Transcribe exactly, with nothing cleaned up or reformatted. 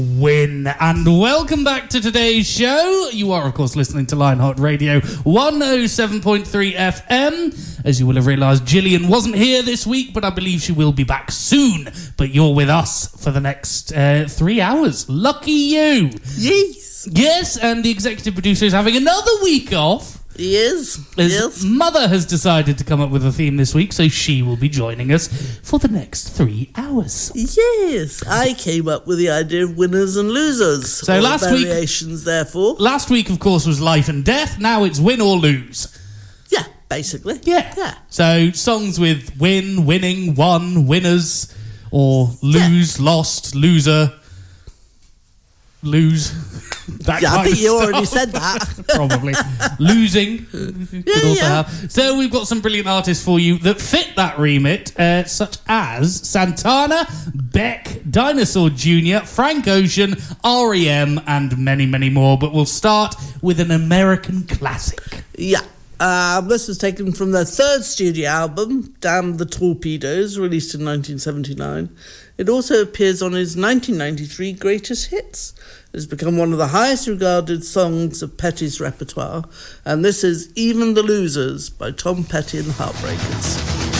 Win. And welcome back to today's show. You are, of course, listening to Lionheart Radio one oh seven point three F M. As you will have realised, Gillian wasn't here this week, but I believe she will be back soon. But you're with us for the next uh, three hours. Lucky you. Yes. Yes, and the executive producer is having another week off. He is. His Yes. mother has decided to come up with a theme this week, so she will be joining us for the next three hours. Yes. I came up with the idea of winners and losers. So or last week- variations, therefore. Last week, of course, was life and death. Now it's win or lose. Yeah, basically. Yeah. Yeah. So songs with win, winning, won, winners, or lose, lost, loser, lose. That Yeah, I kind think of you stuff. already said that. Probably. Losing. Could Yeah, also yeah. have. So we've got some brilliant artists for you that fit that remit, uh, such as Santana, Beck, Dinosaur Junior, Frank Ocean, R E M, and many, many more. But we'll start with an American classic. Yeah. Uh, this was taken from their third studio album, Damn the Torpedoes, released in nineteen seventy-nine. It also appears on his nineteen ninety-three Greatest Hits. It has become one of the highest regarded songs of Petty's repertoire, and this is Even the Losers by Tom Petty and the Heartbreakers.